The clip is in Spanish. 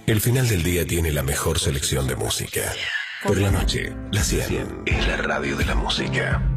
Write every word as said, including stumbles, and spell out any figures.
El final del día tiene la mejor selección de música. Por la noche, la cien es la radio de la música.